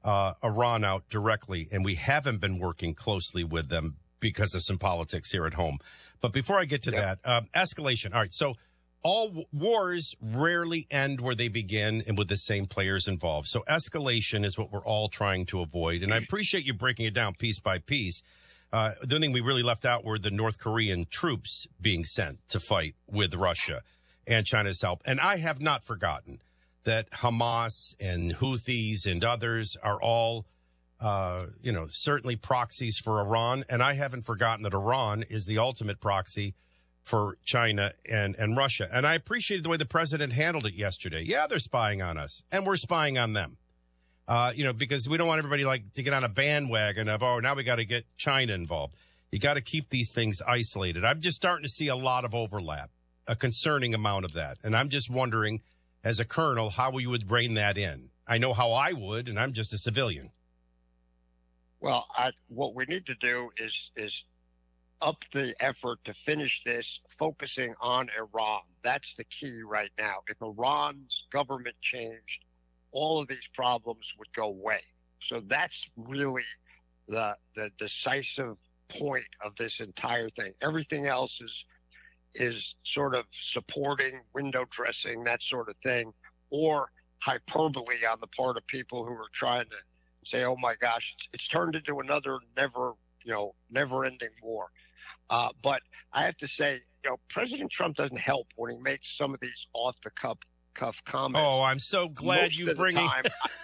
Iran out directly, and we haven't been working closely with them because of some politics here at home. But before I get to that, escalation. All right, so all wars rarely end where they begin and with the same players involved. So escalation is what we're all trying to avoid. And I appreciate you breaking it down piece by piece. The only thing we really left out were the North Korean troops being sent to fight with Russia and China's help. And I have not forgotten that Hamas and Houthis and others are all, certainly proxies for Iran. And I haven't forgotten that Iran is the ultimate proxy for China and Russia. And I appreciated the way the president handled it yesterday. Yeah, they're spying on us, and we're spying on them. Because we don't want everybody to get on a bandwagon of, now we got to get China involved. You got to keep these things isolated. I'm just starting to see a lot of overlap, a concerning amount of that. And I'm just wondering, as a colonel, how you would rein that in. I know how I would, and I'm just a civilian. Well, what we need to do is up the effort to finish this, focusing on Iran. That's the key right now. If Iran's government changed, all of these problems would go away. So that's really the decisive point of this entire thing. Everything else is sort of supporting, window dressing, that sort of thing, or hyperbole on the part of people who are trying to say, oh my gosh, it's turned into another never-ending war. But I have to say, President Trump doesn't help when he makes some of these off-the-cuff comments. Oh, I'm so glad you bring it.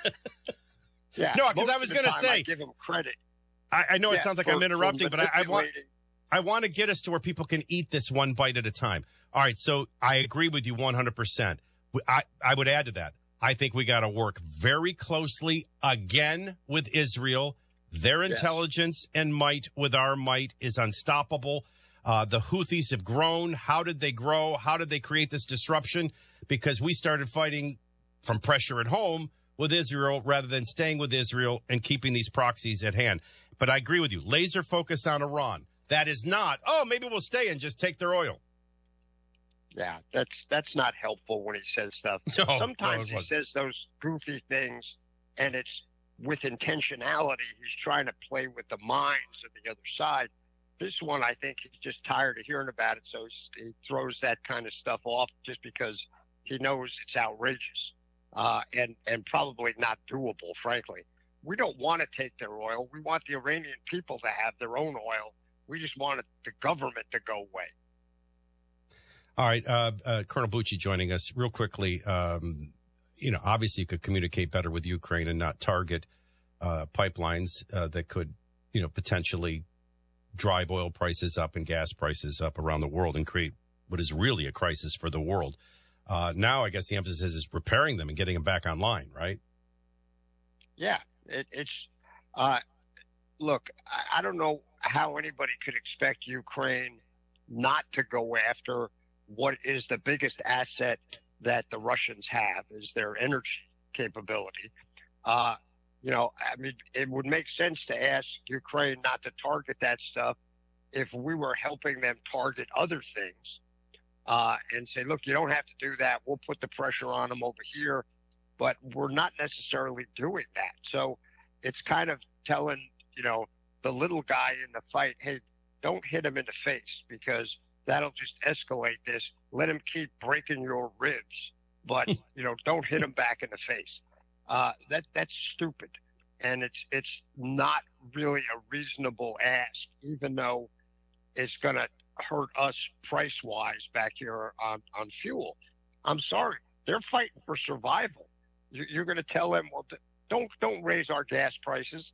Yeah. No, because I was going to say, I give him credit. I know it sounds like I'm interrupting, but I want to get us to where people can eat this one bite at a time. All right, so I agree with you 100%. I would add to that. I think we got to work very closely again with Israel. Their intelligence and might with our might is unstoppable. The Houthis have grown. How did they grow? How did they create this disruption? Because we started fighting from pressure at home with Israel rather than staying with Israel and keeping these proxies at hand. But I agree with you. Laser focus on Iran. That is not, maybe we'll stay and just take their oil. Yeah, that's not helpful when he says stuff. No, sometimes he says those goofy things, and it's with intentionality. He's trying to play with the minds of the other side. This one, I think he's just tired of hearing about it, so he throws that kind of stuff off just because he knows it's outrageous and probably not doable, frankly. We don't want to take their oil. We want the Iranian people to have their own oil. We just want the government to go away. All right, Colonel Bucci joining us real quickly. Obviously you could communicate better with Ukraine and not target pipelines that could, potentially drive oil prices up and gas prices up around the world and create what is really a crisis for the world. Now, I guess the emphasis is repairing them and getting them back online, right? Yeah, look, I don't know how anybody could expect Ukraine not to go after what is the biggest asset that the Russians have, is their energy capability. It would make sense to ask Ukraine not to target that stuff if we were helping them target other things and say, look, you don't have to do that. We'll put the pressure on them over here. But we're not necessarily doing that. So it's kind of telling, the little guy in the fight, hey, don't hit him in the face because that'll just escalate this. Let him keep breaking your ribs, but don't hit him back in the face. That's stupid, and it's not really a reasonable ask, even though it's going to hurt us price wise back here on fuel. I'm sorry, they're fighting for survival. You're going to tell them, well, don't raise our gas prices.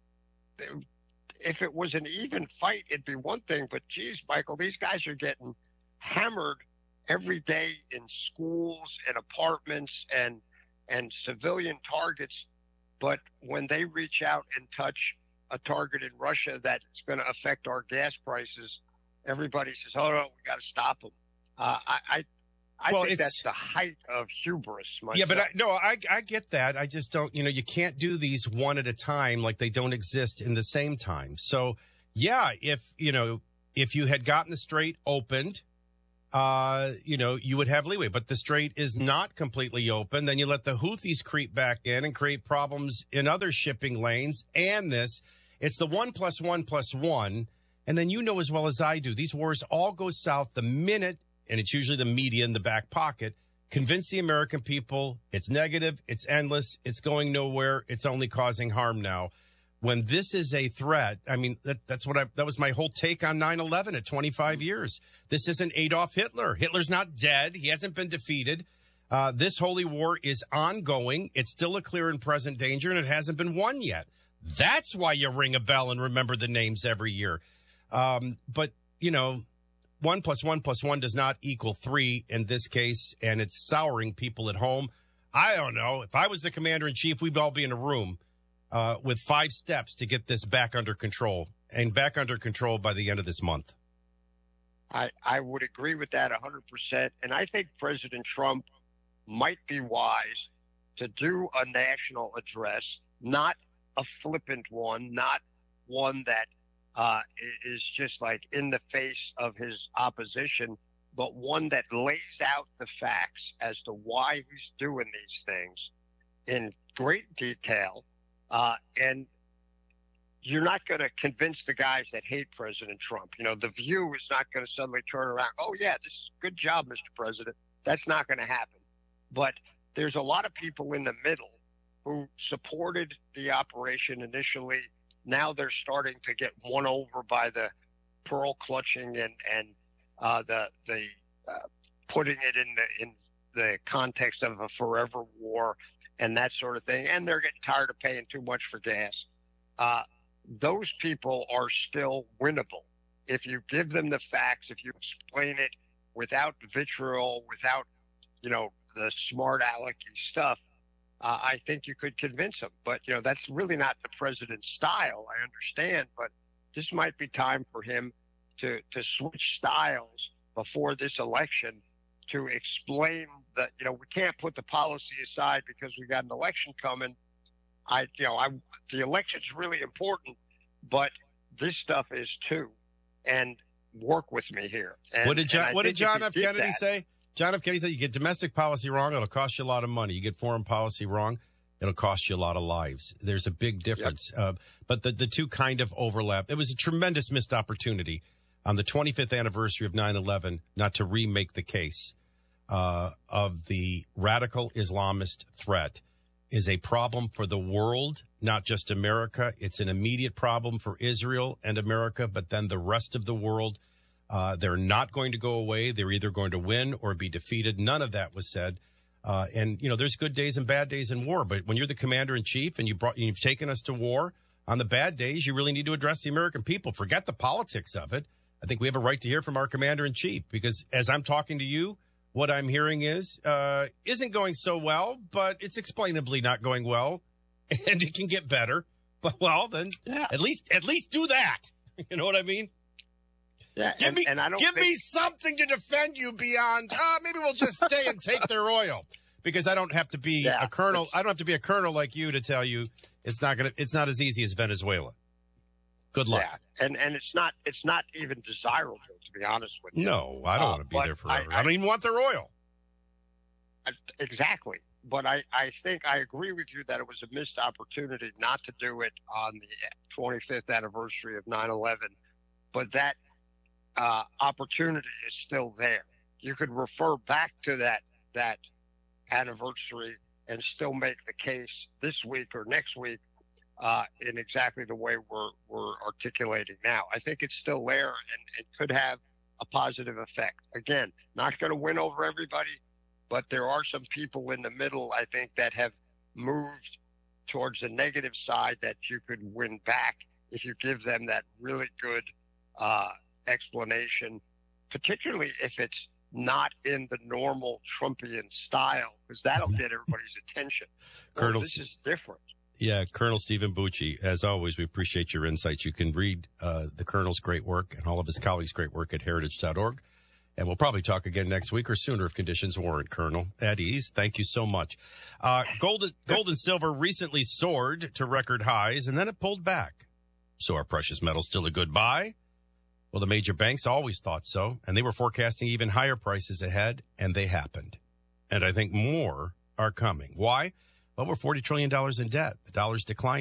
If it was an even fight, it'd be one thing. But geez, Michael, these guys are getting hammered every day in schools and apartments and civilian targets. But when they reach out and touch a target in Russia that's going to affect our gas prices, everybody says, oh, no, we got to stop them. I think that's the height of hubris. Myself. Yeah, but I get that. I just don't, you can't do these one at a time like they don't exist in the same time. So, yeah, if you had gotten the strait opened, you would have leeway. But the strait is not completely open. Then you let the Houthis creep back in and create problems in other shipping lanes. And it's the 1+1+1. And then you know as well as I do, these wars all go south the minute, and it's usually the media in the back pocket, convince the American people it's negative, it's endless, it's going nowhere, it's only causing harm now. When this is a threat, I mean, that was my whole take on 9/11 at 25 years. This isn't Adolf Hitler. Hitler's not dead. He hasn't been defeated. This holy war is ongoing. It's still a clear and present danger, and it hasn't been won yet. That's why you ring a bell and remember the names every year. But 1+1+1 does not equal 3 in this case, and it's souring people at home. I don't know. If I was the commander-in-chief, we'd all be in a room with 5 steps to get this back under control, and back under control by the end of this month. I would agree with that 100%. And I think President Trump might be wise to do a national address, not a flippant one, not one that is just like in the face of his opposition, but one that lays out the facts as to why he's doing these things in great detail. And you're not going to convince the guys that hate President Trump. The View is not going to suddenly turn around. Oh, yeah, this is good job, Mr. President. That's not going to happen. But there's a lot of people in the middle who supported the operation initially. Now they're starting to get won over by the pearl clutching and the putting it in the context of a forever war and that sort of thing. And they're getting tired of paying too much for gas. Those people are still winnable. If you give them the facts, if you explain it without vitriol, without, the smart alecky stuff, I think you could convince them. But, that's really not the president's style, I understand. But this might be time for him to switch styles before this election to explain that, we can't put the policy aside because we got an election coming. The election's really important, but this stuff is too. And work with me here. And, what did John F. Kennedy say? John F. Kennedy said, you get domestic policy wrong, it'll cost you a lot of money. You get foreign policy wrong, it'll cost you a lot of lives. There's a big difference. Yep. But the two kind of overlap. It was a tremendous missed opportunity on the 25th anniversary of 9/11 not to remake the case of the radical Islamist threat is a problem for the world, not just America. It's an immediate problem for Israel and America, but then the rest of the world. They're not going to go away. They're either going to win or be defeated. None of that was said. And there's good days and bad days in war. But when you're the commander in chief and you've taken us to war, on the bad days, you really need to address the American people. Forget the politics of it. I think we have a right to hear from our commander in chief, because as I'm talking to you, what I'm hearing isn't going so well, but it's explainably not going well, and it can get better. But then at least do that. You know what I mean? Yeah, give me something to defend you beyond. Maybe we'll just stay and take their oil, because I don't have to be a colonel. I don't have to be a colonel like you to tell you it's not as easy as Venezuela. Good luck. Yeah, and it's not even desirable, to be honest with you. No, I don't want to be there forever. I don't even want their oil. Exactly. But I think I agree with you that it was a missed opportunity not to do it on the 25th anniversary of 9/11. But that opportunity is still there. You could refer back to that anniversary and still make the case this week or next week in exactly the way we're articulating now. I think it's still there and it could have a positive effect. Again, not going to win over everybody, but there are some people in the middle, I think, that have moved towards the negative side that you could win back if you give them that really good explanation, particularly if it's not in the normal Trumpian style, because that'll get everybody's attention. Colonel, this is different. Yeah, Colonel Stephen Bucci, as always, we appreciate your insights. You can read the Colonel's great work and all of his colleagues' great work at heritage.org. And we'll probably talk again next week or sooner if conditions warrant, Colonel. At ease. Thank you so much. Gold and silver recently soared to record highs, and then it pulled back. So are precious metals still a good buy? Well, the major banks always thought so, and they were forecasting even higher prices ahead, and they happened. And I think more are coming. Why? Well, we're $40 trillion in debt. The dollar's declining.